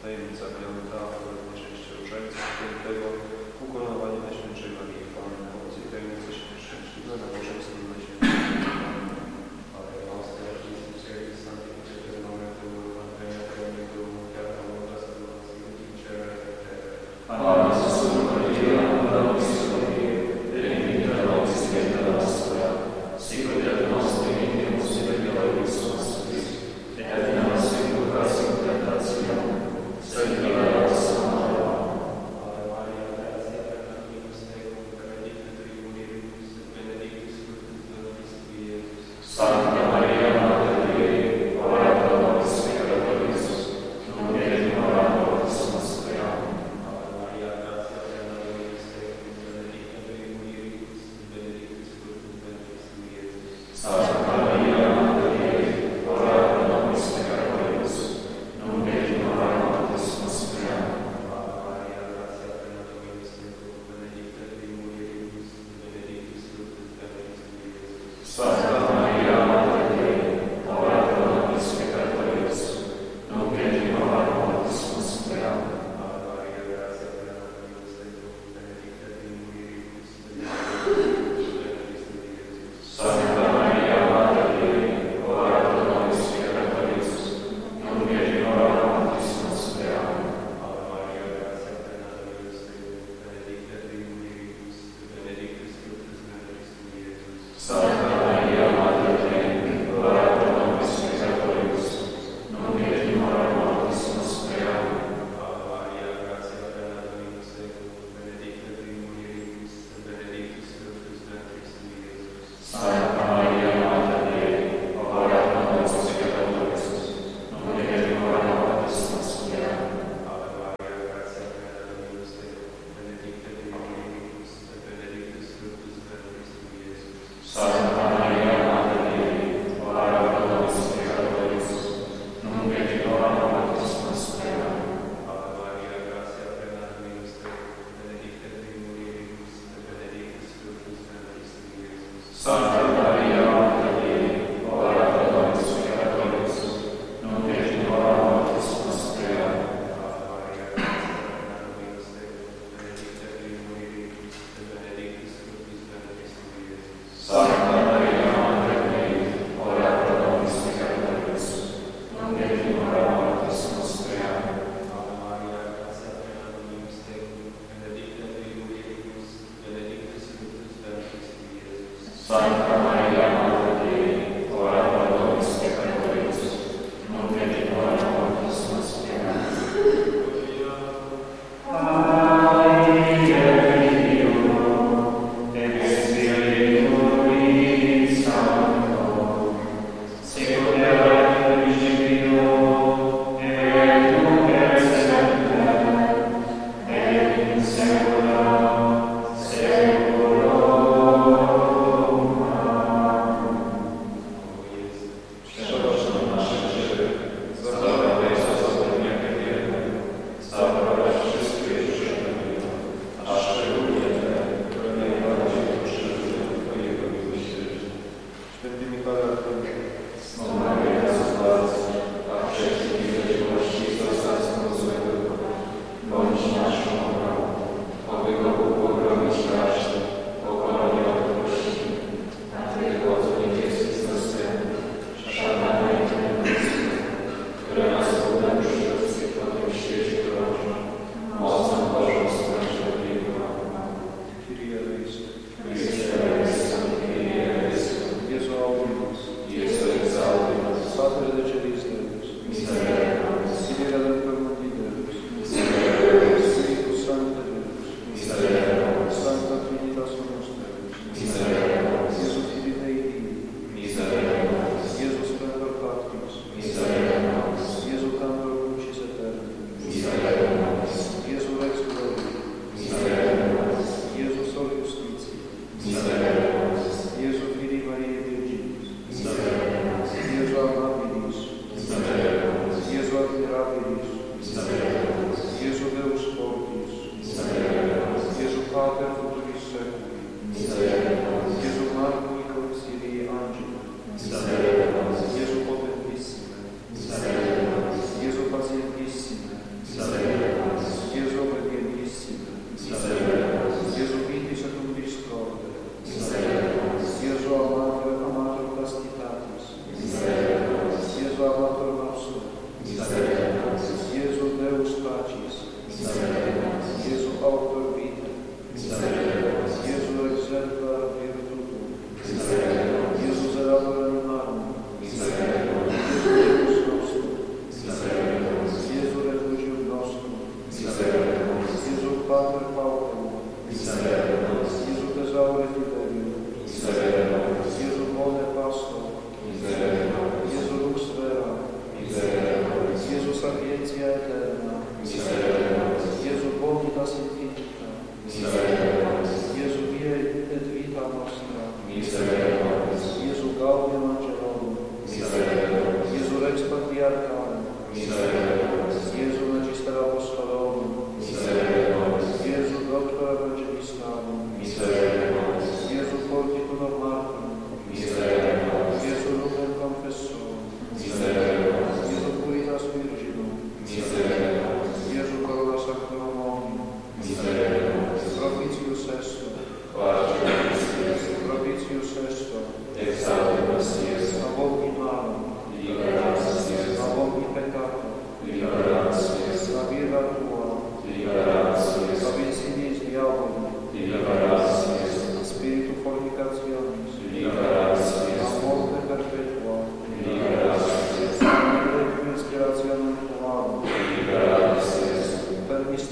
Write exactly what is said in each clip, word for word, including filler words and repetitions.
Tajemnica piąta, najczęściej różańca świętego, ukoronowanie Najświętszej Marii Panny, owoc i tajemnicy szczęśliwe, nabożeństwo dla Świętego Panny. Ale nostra, Chrystus, Jezus, Sancti, Ciebie momentu, Andrea, Pełnego, Wiara, Obraz, Obraz, Ciele, Pana, Jezusu, Maria, Pana, Sobie, Elimina, Nocy, Święta, Nostra, Sicodia, Nostra, Intimus, Evangelii, Sostis, Eterna, Singura, Singratazio, Sengila, Samara, Ave Maria, gratia, plena Dominus Tecum, benedicta tui mulieribus, benedictus fructus ventris tui, Iesus. Santa Maria, Mater Dei, ora pro nobis peccatoribus, nunc et in hora mortis nostre. Amen. Ave Maria, gratia, plena Dominus Tecum, benedicta tui mulieribus, benedictus fructus ventris tui, Iesus. Santa Maria, Mater Dei, ora pro nobis peccatoribus, nunc et in hora mortis nostre. Amen. Ave Maria, gratia, plena Dominus Tecum, benedicta tui mulieribus, benedictus fructus ventris tui, Iesus. Santa Maria, Mater Dei, ora pro nobis peccatoribus, nunc et in hora mortis nostre. Amen. Ave Maria, gratia, plena Dominus Tecum, benedicta tui mulieribus, benedictus fructus ventris tui, Iesus. Santa Maria, Mater Dei, ora pro nobis peccatoribus, nunc et in hora mortis nostre. Amen. Ave Maria, gratia, plena Dominus Tecum, benedicta tui mulieribus, benedictus fructus ventris tui, Iesus. Santa Maria, Mater Dei, ora pro nobis peccatoribus, nunc et in hora mortis nostre. Amen. Ave Maria, gratia, plena Dominus Tecum, benedicta tui mulieribus, benedictus fructus ventris tui, Iesus. Santa Maria, Mater Dei, ora pro nobis peccatoribus, nunc et in hora mortis nostre. Amen. Ave Maria, gratia, plena Dominus Tecum, benedicta tui mulieribus, benedictus fructus ventris tui, Iesus. Santa Maria, Mater Dei, ora pro nobis peccatoribus, nunc et in hora mortis nostre. Amen. Ave Maria, gratia, plena Dominus Tecum, benedicta tui mulieribus, benedictus fructus ventris tui, Iesus. Santa Maria, Mater Dei, ora pro nobis peccatoribus, nunc et in hora mortis nostre. Amen. Ave Maria, gratia, plena Dominus Tecum, benedicta tui mulieribus, benedictus fructus ventris tui, Iesus. Santa Maria, Mater Dei, ora pro nobis peccatoribus, nunc et in hora mortis nostre. Amen. Ave Maria, gratia, plena Dominus Tecum, benedicta tui mulieribus, benedictus fructus ventris tui, Iesus. Santa Maria, Mater Dei, ora pro nobis peccatoribus, nunc et in hora mortis nostre. Amen. Secula, secula,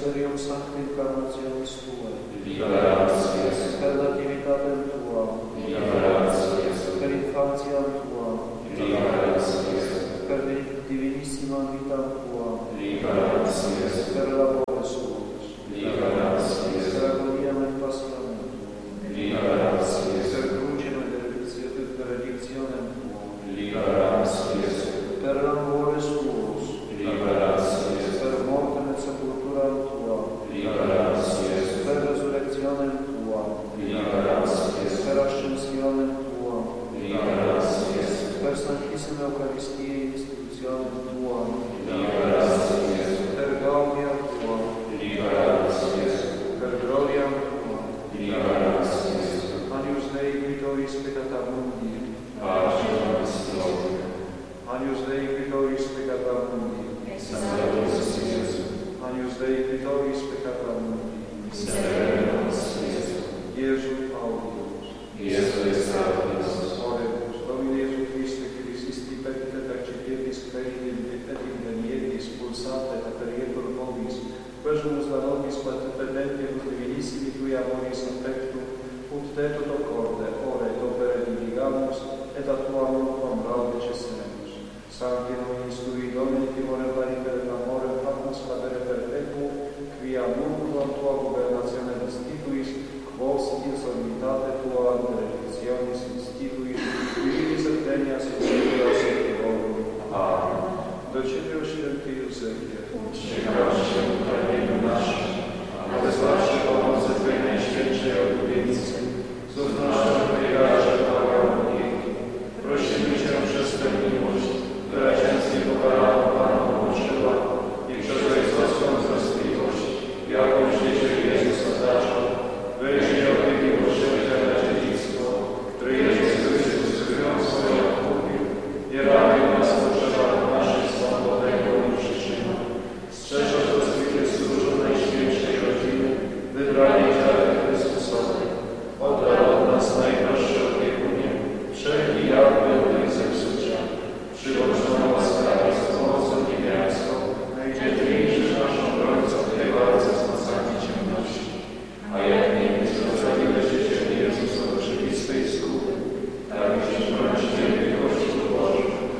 mysterium sancti incarnationis Tuae, liberacias, per nativitatem Tua, liberacias, per infantiam Tua, liberacias, per divinissima vitam Tua, liberacias, per labores Tuos, liberacias, per agoniam et passionem Tuum, liberacias, per crucem et redictionem Tuum, liberacias, per labores Tuos, liberacias, per mortem et sepulturam Tua, liberacias, per resurrectionem Tua, liberacias, per ascensionem Tua, liberacias, per sanctissima Eucharistiae institutionem Tua, liberacias, per gaudia Tua, liberacias, per gloriam Tua, liberacias, Agnus Dei Victoris peccata mundi, pace nostra, Agnus Dei Victoris peccata mundi, salvamus Iesu, Agnus Dei Victoris peccata mundi, miserere nostris, Iesu audius, Iesu salvamus, oremus, Domine Iesu Christe, qui resisti pectet accipietis creditim et invenietis pulsate et aperietur nobis, quesumus la nobis patependentium divinissimi Tui amoris affectum, ut te toto corde, ore et opere divulgamus, et a Tuam quam laude cessemus. Sancti nominis Tui, Domine, timore